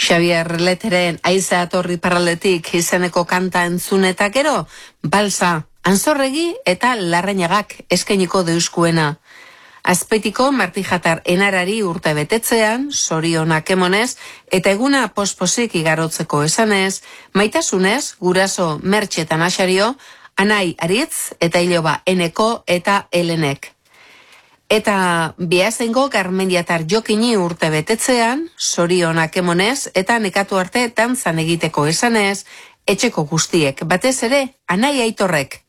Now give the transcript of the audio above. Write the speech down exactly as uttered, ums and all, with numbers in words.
Xabier Leteren Aiza atorri paraletik izeneko kanta entzun eta gero, Balsa, Anzorregi eta Larrañagak eskainiko deuskuena. Azpeitiko Martijatar enarari urte betetzean, zorionak emonez, eta eguna posposik igarotzeko esanez, maitasunez, guraso Mertxetan Axario, Anai Aritz eta Iloba Eneko eta Helenek. Eta Beasaingo Garmendiatar Jokini urte betetzean, zorionak emonez, eta nekatu arte tantzan egiteko esanez, etxeko guztiek, batez ere, Anai Aitorrek.